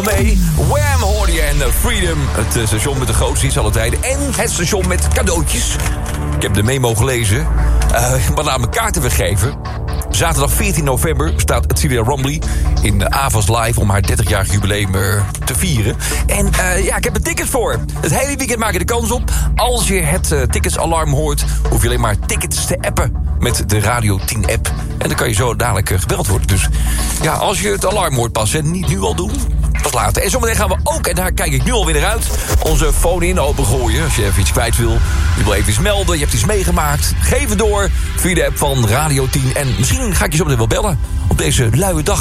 mee. Wham hoorde je en Freedom. Het station met de grootste hits aller tijden. En het station met cadeautjes. Ik heb de memo gelezen. Maar laat me kaarten weggeven. Zaterdag 14 november staat Celia Rombly in Avas Live om haar 30-jarig jubileum te vieren. En ik heb er tickets voor. Het hele weekend maak je de kans op. Als je het ticketsalarm hoort, hoef je alleen maar tickets te appen met de Radio 10 app. En dan kan je zo dadelijk gebeld worden. Dus ja, als je het alarm hoort passen, niet nu al doen, pas later. En zometeen gaan we ook, en daar kijk ik nu alweer naar uit, onze phone-in opengooien. Als je even iets kwijt wil, je wil even iets melden, je hebt iets meegemaakt, geef het door via de app van Radio 10. En misschien ga ik je zometeen wel bellen op deze luie dag.